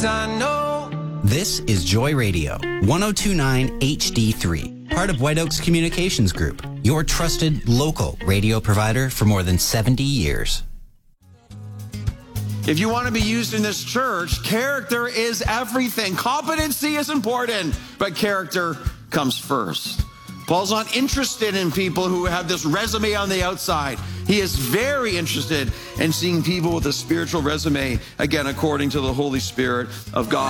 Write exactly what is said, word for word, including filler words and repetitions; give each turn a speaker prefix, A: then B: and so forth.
A: I know.
B: This is Joy Radio, one oh two point nine H D three, part of White Oaks Communications Group, your trusted local radio provider for more than seventy years.
C: If you want to be used in this church, character is everything. Competency is important, but character comes first. Paul's not interested in people who have this resume on the outside. He is very interested in seeing people with a spiritual resume, again, according to the Holy Spirit of God.